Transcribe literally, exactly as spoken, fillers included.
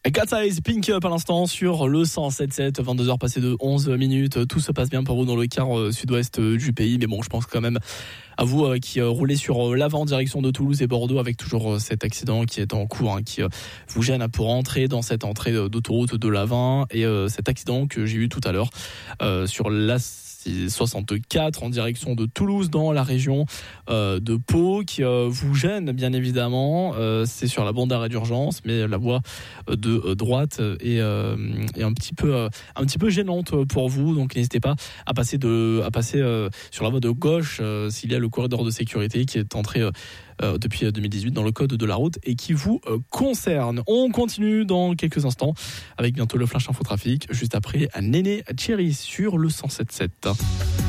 Cat Size, Pink Up à l'instant sur le cent sept sept, vingt-deux heures passées de onze minutes. Tout se passe bien pour vous dans le quart sud-ouest du pays, mais bon, je pense quand même à vous euh, qui euh, roulez sur euh, l'avant direction de Toulouse et Bordeaux avec toujours euh, cet accident qui est en cours, hein, qui euh, vous gêne pour entrer dans cette entrée d'autoroute de l'Avin, et euh, cet accident que j'ai eu tout à l'heure euh, sur la soixante-quatre en direction de Toulouse dans la région euh, de Pau qui euh, vous gêne bien évidemment. Euh, c'est sur la bande d'arrêt d'urgence, mais la voie de euh, droite est, euh, est un petit peu euh, un petit peu gênante pour vous, donc n'hésitez pas à passer de à passer euh, sur la voie de gauche euh, s'il y a le corridor de sécurité qui est entré euh, Euh, depuis deux mille dix-huit dans le code de la route et qui vous euh, concerne. On continue dans quelques instants avec bientôt le Flash Info Trafic, juste après à Néné Thierry sur le cent sept sept.